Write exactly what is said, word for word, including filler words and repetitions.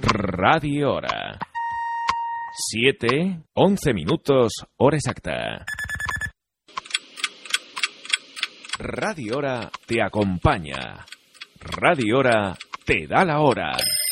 Radio Hora. Siete, once minutos, hora exacta. Radio Hora te acompaña. Radio Hora te da la hora.